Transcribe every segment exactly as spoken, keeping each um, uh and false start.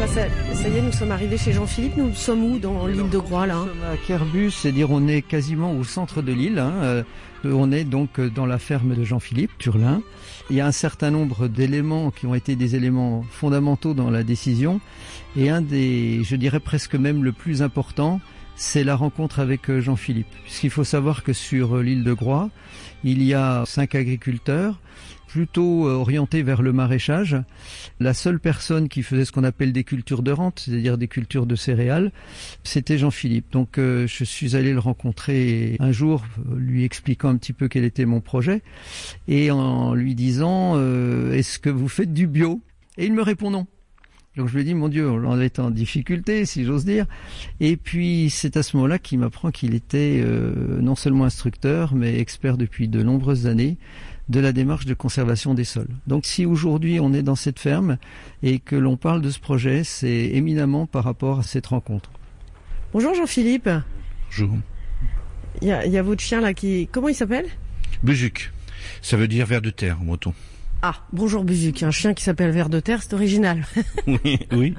là, ça, ça y est, nous sommes arrivés chez Jean-Philippe. Nous sommes où dans l'île de Groix, là? Nous sommes à Kerbus, c'est-à-dire on est quasiment au centre de l'île. Hein. Euh, on est donc dans la ferme de Jean-Philippe, Turlin. Il y a un certain nombre d'éléments qui ont été des éléments fondamentaux dans la décision. Et un des, je dirais presque même le plus important, c'est la rencontre avec Jean-Philippe. Puisqu'il faut savoir que sur l'île de Groix, il y a cinq agriculteurs, plutôt orientés vers le maraîchage. La seule personne qui faisait ce qu'on appelle des cultures de rente, c'est-à-dire des cultures de céréales, c'était Jean-Philippe. Donc euh, je suis allé le rencontrer un jour, lui expliquant un petit peu quel était mon projet, et en lui disant euh, « Est-ce que vous faites du bio ?» Et il me répond non. Donc je lui ai dit, mon Dieu, on est en difficulté, si j'ose dire. Et puis c'est à ce moment-là qu'il m'apprend qu'il était euh, non seulement instructeur, mais expert depuis de nombreuses années de la démarche de conservation des sols. Donc si aujourd'hui on est dans cette ferme et que l'on parle de ce projet, c'est éminemment par rapport à cette rencontre. Bonjour Jean-Philippe. Bonjour. Il y a, il y a votre chien là qui... Comment il s'appelle? Buzuc. Ça veut dire ver de terre en breton. Ah, bonjour Buzuc, un chien qui s'appelle ver de terre, c'est original. Oui, oui.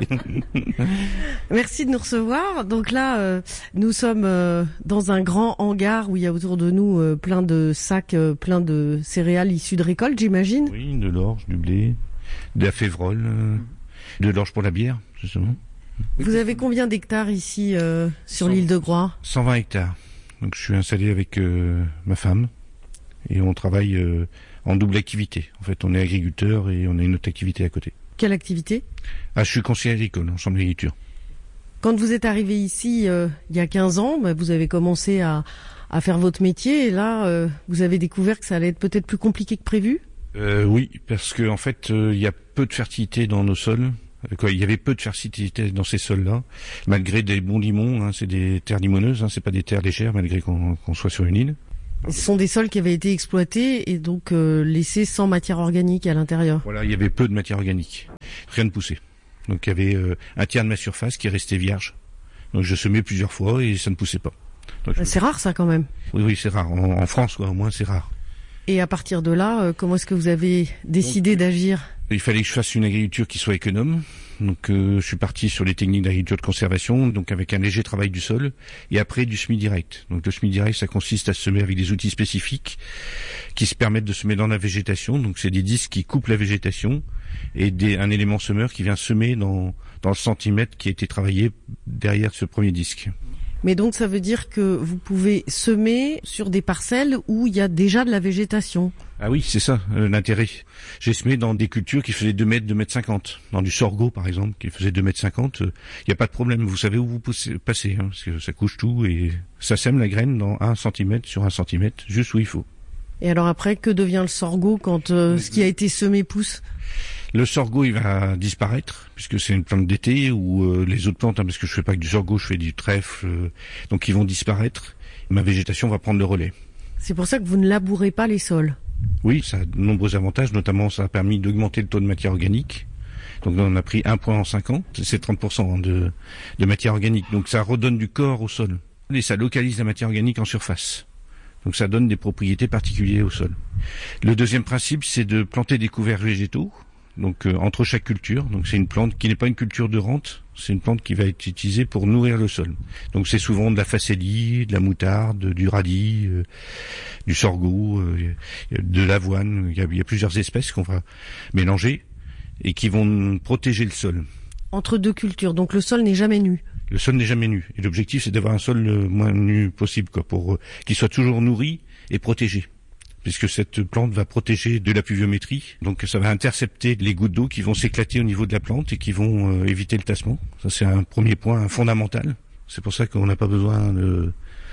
Merci de nous recevoir. Donc là, euh, nous sommes euh, dans un grand hangar où il y a autour de nous euh, plein de sacs, euh, plein de céréales issues de récolte, j'imagine. Oui, de l'orge, du blé, de la févrole, euh, de l'orge pour la bière, justement. Vous avez combien d'hectares ici euh, sur l'île de Groix? cent vingt hectares. Donc je suis installé avec euh, ma femme et on travaille... Euh, en double activité. En fait, on est agriculteur et on a une autre activité à côté. Quelle activité? Ah, je suis conseiller agricole en chambre d'agriculture. Quand vous êtes arrivé ici euh, il y a quinze ans, bah, vous avez commencé à, à faire votre métier et là, euh, vous avez découvert que ça allait être peut-être plus compliqué que prévu? euh, Oui, parce que en fait, il euh, y a peu de fertilité dans nos sols. Quoi, il y avait peu de fertilité dans ces sols-là, malgré des bons limons. Hein, c'est des terres limoneuses, hein, c'est pas des terres légères, malgré qu'on, qu'on soit sur une île. Ce sont des sols qui avaient été exploités et donc euh, laissés sans matière organique à l'intérieur. Voilà, il y avait peu de matière organique, rien ne poussait. Donc il y avait euh, un tiers de ma surface qui restait vierge. Donc je semais plusieurs fois et ça ne poussait pas. Donc, c'est je... rare ça quand même. Oui, oui, c'est rare. En, en France, quoi, au moins, c'est rare. Et à partir de là, euh, comment est-ce que vous avez décidé donc, d'agir? Il fallait que je fasse une agriculture qui soit économe. Donc euh, je suis parti sur les techniques d'agriculture de conservation, donc avec un léger travail du sol, et après du semis direct. Donc le semis direct, ça consiste à semer avec des outils spécifiques qui se permettent de semer dans la végétation. Donc c'est des disques qui coupent la végétation et des, un élément semeur qui vient semer dans, dans le centimètre qui a été travaillé derrière ce premier disque. Mais donc ça veut dire que vous pouvez semer sur des parcelles où il y a déjà de la végétation. Ah oui, c'est ça euh, l'intérêt. J'ai semé dans des cultures qui faisaient deux mètres, deux mètres cinquante. Dans du sorgho par exemple, qui faisait deux mètres cinquante. Il euh, n'y a pas de problème, vous savez où vous passez, hein, parce que ça couche tout et ça sème la graine dans un centimètre sur un centimètre, juste où il faut. Et alors après, que devient le sorgho quand euh, ce qui a été semé pousse? Le sorgho, il va disparaître, puisque c'est une plante d'été, ou euh, les autres plantes, hein, parce que je fais pas que du sorgho, je fais du trèfle, euh, donc ils vont disparaître. Ma végétation va prendre le relais. C'est pour ça que vous ne labourez pas les sols? Oui, ça a de nombreux avantages, notamment ça a permis d'augmenter le taux de matière organique. Donc on a pris un point en cinq ans, c'est trente pour cent de, de matière organique. Donc ça redonne du corps au sol. Et ça localise la matière organique en surface. Donc ça donne des propriétés particulières au sol. Le deuxième principe, c'est de planter des couverts végétaux. Donc euh, entre chaque culture, donc c'est une plante qui n'est pas une culture de rente, c'est une plante qui va être utilisée pour nourrir le sol. Donc c'est souvent de la facélie, de la moutarde, du radis, euh, du sorgho, euh, de l'avoine. Il y, a, il y a plusieurs espèces qu'on va mélanger et qui vont protéger le sol. Entre deux cultures, donc le sol n'est jamais nu. Le sol n'est jamais nu. Et l'objectif, c'est d'avoir un sol le moins nu possible, quoi, pour euh, qu'il soit toujours nourri et protégé. Puisque cette plante va protéger de la pluviométrie. Donc ça va intercepter les gouttes d'eau qui vont s'éclater au niveau de la plante et qui vont euh, éviter le tassement. Ça, c'est un premier point fondamental. C'est pour ça qu'on n'a pas besoin de,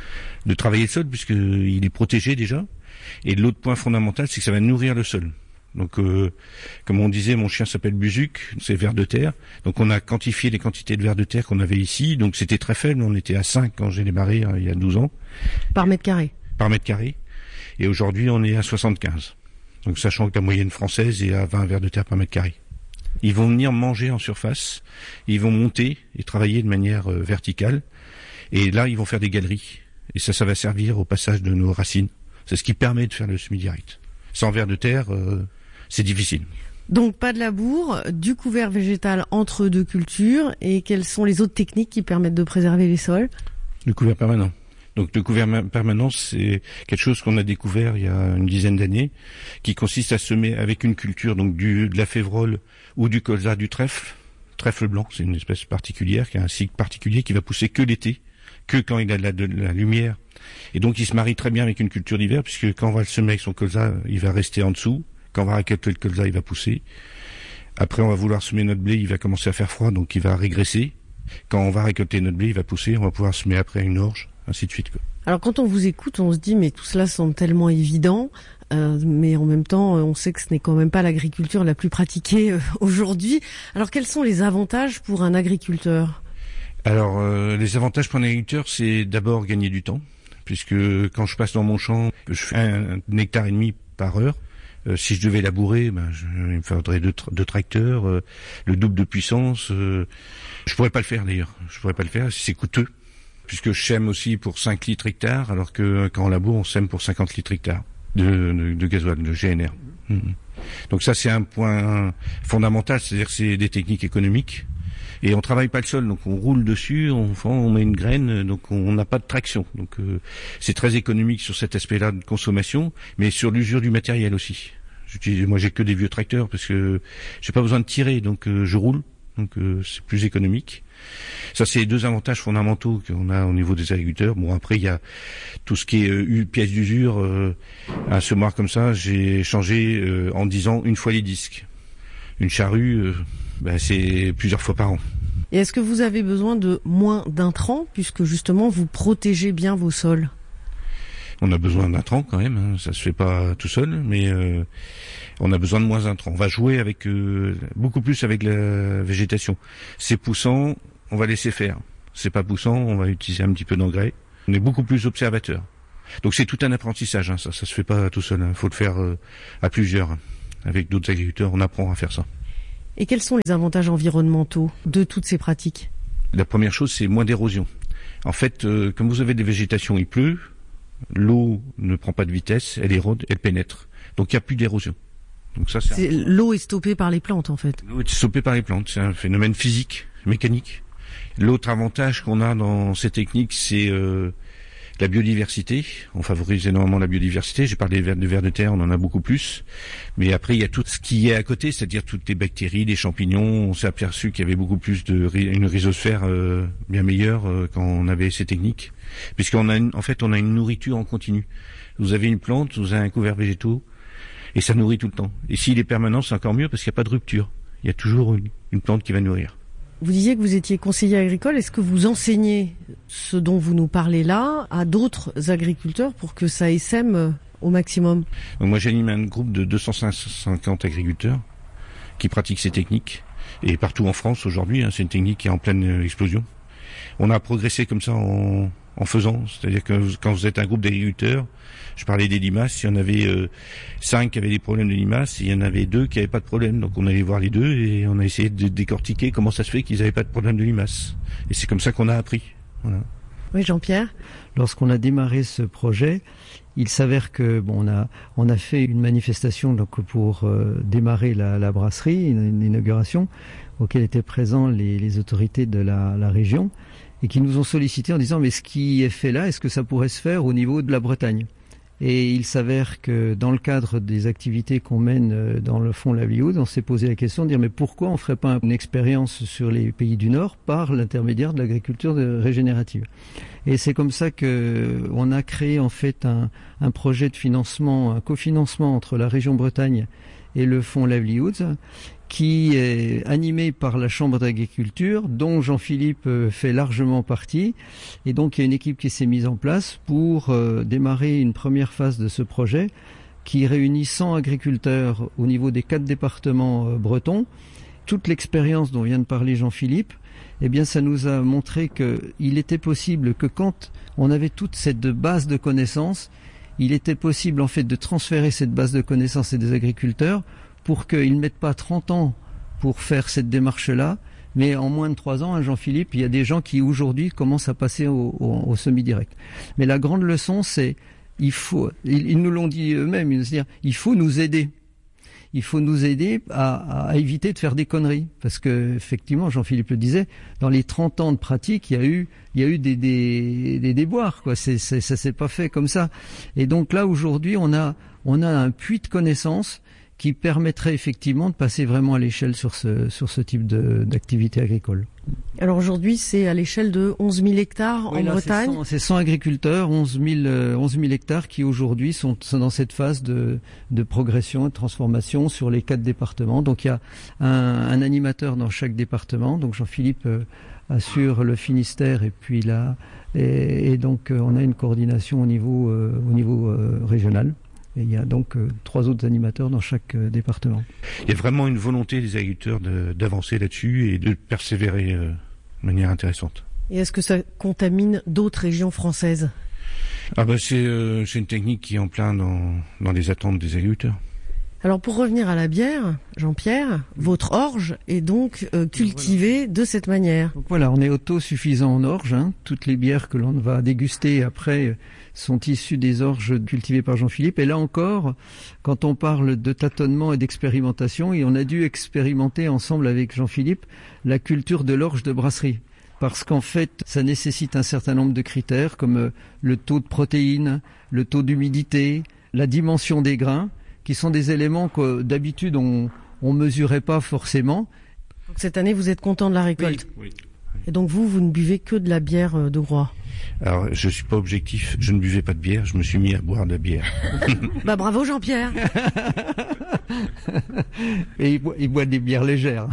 de travailler le sol, puisqu'il est protégé déjà. Et l'autre point fondamental, c'est que ça va nourrir le sol. Donc, euh, comme on disait, mon chien s'appelle Buzuc, c'est ver de terre. Donc on a quantifié les quantités de vers de terre qu'on avait ici. Donc c'était très faible, on était à cinq quand j'ai démarré, hein, il y a douze ans. Par mètre carré? Par mètre carré. Et aujourd'hui, on est à soixante-quinze. Donc, sachant que la moyenne française est à vingt vers de terre par mètre carré. Ils vont venir manger en surface. Ils vont monter et travailler de manière euh, verticale. Et là, ils vont faire des galeries. Et ça, ça va servir au passage de nos racines. C'est ce qui permet de faire le semis direct. Sans vers de terre, euh, c'est difficile. Donc pas de labour, du couvert végétal entre deux cultures, et quelles sont les autres techniques qui permettent de préserver les sols? Le couvert permanent. Donc le couvert permanent, c'est quelque chose qu'on a découvert il y a une dizaine d'années, qui consiste à semer avec une culture, donc du, de la févrole ou du colza, du trèfle. Trèfle blanc, c'est une espèce particulière qui a un cycle particulier qui va pousser que l'été, que quand il a de la, de la lumière. Et donc il se marie très bien avec une culture d'hiver, puisque quand on va le semer avec son colza, il va rester en dessous. Quand on va récolter le colza, il va pousser. Après, on va vouloir semer notre blé, il va commencer à faire froid, donc il va régresser. Quand on va récolter notre blé, il va pousser, on va pouvoir semer après une orge, ainsi de suite, quoi. Alors quand on vous écoute, on se dit mais tout cela semble tellement évident, euh, mais en même temps on sait que ce n'est quand même pas l'agriculture la plus pratiquée euh, aujourd'hui. Alors quels sont les avantages pour un agriculteur? Alors euh, les avantages pour un agriculteur, c'est d'abord gagner du temps, puisque quand je passe dans mon champ, je fais un, un hectare et demi par heure. Euh, si je devais labourer, ben, je, il me faudrait deux, tra- deux tracteurs, euh, le double de puissance. Euh, je pourrais pas le faire d'ailleurs. Je pourrais pas le faire, c'est coûteux. Puisque je sème aussi pour cinq litres hectare, alors que quand on laboure, on sème pour cinquante litres hectare de, de, de gasoil, de G N R. Mmh. Donc ça, c'est un point fondamental, c'est-à-dire que c'est des techniques économiques. Et on travaille pas le sol, donc on roule dessus, on, on met une graine, donc on n'a pas de traction. Donc euh, c'est très économique sur cet aspect-là de consommation, mais sur l'usure du matériel aussi. J'utilise, moi, j'ai que des vieux tracteurs parce que j'ai pas besoin de tirer, donc euh, je roule, donc euh, c'est plus économique. Ça, c'est les deux avantages fondamentaux qu'on a au niveau des agriculteurs. Bon, après, il y a tout ce qui est euh, pièces d'usure. Euh, un semoir comme ça, j'ai changé euh, en dix ans une fois les disques. Une charrue, euh, ben, c'est plusieurs fois par an. Et est-ce que vous avez besoin de moins d'intrants, puisque justement vous protégez bien vos sols? On a besoin d'intrants quand même, hein. Ça se fait pas tout seul, mais euh, on a besoin de moins d'intrants. On va jouer avec euh, beaucoup plus avec la végétation. C'est poussant, on va laisser faire. C'est pas poussant, on va utiliser un petit peu d'engrais. On est beaucoup plus observateur. Donc c'est tout un apprentissage, hein. ça, ça se fait pas tout seul. Il hein. faut le faire euh, à plusieurs. Avec d'autres agriculteurs, on apprend à faire ça. Et quels sont les avantages environnementaux de toutes ces pratiques? La première chose, c'est moins d'érosion. En fait, euh, comme vous avez des végétations, il pleut. L'eau ne prend pas de vitesse, elle érode, elle pénètre. Donc il n'y a plus d'érosion. Donc ça, c'est c'est un... L'eau est stoppée par les plantes en fait. L'eau est stoppée par les plantes, c'est un phénomène physique, mécanique. L'autre avantage qu'on a dans ces techniques, c'est euh, la biodiversité. On favorise énormément la biodiversité. J'ai parlé des vers, de vers de terre, on en a beaucoup plus. Mais après, il y a tout ce qui est à côté, c'est-à-dire toutes les bactéries, les champignons. On s'est aperçu qu'il y avait beaucoup plus de une rhizosphère euh, bien meilleure euh, quand on avait ces techniques. Puisqu'on a une, en fait, on a une nourriture en continu. Vous avez une plante, vous avez un couvert végétaux, et ça nourrit tout le temps. Et s'il est permanent, c'est encore mieux parce qu'il n'y a pas de rupture. Il y a toujours une, une plante qui va nourrir. Vous disiez que vous étiez conseiller agricole. Est-ce que vous enseignez ce dont vous nous parlez là à d'autres agriculteurs pour que ça essaime au maximum? Donc moi, j'anime un groupe de deux cent cinquante agriculteurs qui pratiquent ces techniques. Et partout en France aujourd'hui, hein, c'est une technique qui est en pleine explosion. On a progressé comme ça en, en faisant. C'est-à-dire que quand vous êtes un groupe d'agriculteurs, je parlais des limaces, il y en avait euh, cinq qui avaient des problèmes de limaces, et il y en avait deux qui n'avaient pas de problème. Donc on allait voir les deux et on a essayé de décortiquer comment ça se fait qu'ils n'avaient pas de problème de limaces. Et c'est comme ça qu'on a appris. Voilà. Oui, Jean-Pierre. Lorsqu'on a démarré ce projet, il s'avère que bon, on a on a fait une manifestation donc pour euh, démarrer la, la brasserie, une, une inauguration auquel étaient présents les, les autorités de la, la région et qui nous ont sollicité en disant mais ce qui est fait là, est-ce que ça pourrait se faire au niveau de la Bretagne? Et il s'avère que dans le cadre des activités qu'on mène dans le fonds Livelihood, on s'est posé la question de dire mais pourquoi on ne ferait pas une expérience sur les pays du Nord par l'intermédiaire de l'agriculture régénérative. Et c'est comme ça que on a créé en fait un, un projet de financement, un cofinancement entre la région Bretagne et le fonds Livelihood, qui est animé par la Chambre d'agriculture, dont Jean-Philippe fait largement partie. Et donc, il y a une équipe qui s'est mise en place pour euh, démarrer une première phase de ce projet qui réunit cent agriculteurs au niveau des quatre départements euh, bretons. Toute l'expérience dont vient de parler Jean-Philippe, eh bien, ça nous a montré qu'il était possible que quand on avait toute cette base de connaissances, il était possible en fait de transférer cette base de connaissances et des agriculteurs pour qu'ils ne mettent pas trente ans pour faire cette démarche-là, mais en moins de trois ans, hein, Jean-Philippe, il y a des gens qui aujourd'hui commencent à passer au, au, au semi-direct. Mais la grande leçon, c'est il faut, ils, ils nous l'ont dit eux-mêmes, c'est-à-dire il faut nous aider. il faut nous aider à, à éviter de faire des conneries. Parce que, effectivement, Jean-Philippe le disait, dans les trente ans de pratique, il y a eu, il y a eu des, des, des déboires, quoi. C'est, c'est, ça s'est pas fait comme ça. Et donc là, aujourd'hui, on a, on a un puits de connaissances qui permettrait effectivement de passer vraiment à l'échelle sur ce, sur ce type de, d'activité agricole. Alors aujourd'hui, c'est à l'échelle de onze mille hectares oui, en là, Bretagne. C'est cent, c'est cent agriculteurs, onze mille hectares qui aujourd'hui sont, sont dans cette phase de, de progression et de transformation sur les quatre départements. Donc il y a un, un animateur dans chaque département. Donc Jean-Philippe euh, assure le Finistère et puis là, et, et donc euh, on a une coordination au niveau, euh, au niveau euh, régional. Et il y a donc euh, trois autres animateurs dans chaque euh, département. Il y a vraiment une volonté des agriculteurs de, d'avancer là-dessus et de persévérer euh, de manière intéressante. Et est-ce que ça contamine d'autres régions françaises ? Ah bah c'est, euh, c'est une technique qui est en plein dans, dans les attentes des agriculteurs. Alors pour revenir à la bière, Jean-Pierre, votre orge est donc euh, cultivée voilà. de cette manière. Donc voilà, on est autosuffisant en orge. Hein. Toutes les bières que l'on va déguster après sont issues des orges cultivées par Jean-Philippe. Et là encore, quand on parle de tâtonnement et d'expérimentation, et on a dû expérimenter ensemble avec Jean-Philippe la culture de l'orge de brasserie. Parce qu'en fait, ça nécessite un certain nombre de critères comme le taux de protéines, le taux d'humidité, la dimension des grains, qui sont des éléments que d'habitude on on mesurait pas forcément. Donc cette année, vous êtes content de la récolte. Oui, oui. Et donc vous, vous ne buvez que de la bière de Groix. Alors, je suis pas objectif, je ne buvais pas de bière, je me suis mis à boire de la bière. Bah bravo Jean-Pierre. Et il boit, il boit des bières légères.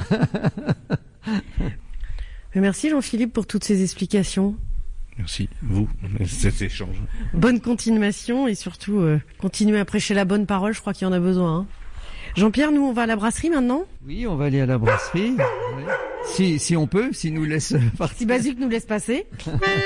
Mais merci Jean-Philippe pour toutes ces explications. Merci, vous, cet échange. Bonne continuation et surtout, euh, continuez à prêcher la bonne parole, je crois qu'il y en a besoin. Hein. Jean-Pierre, nous, on va à la brasserie maintenant ? Oui, on va aller à la brasserie. Oui. Si, si on peut, si nous laisse partir. Si Bazuc nous laisse passer.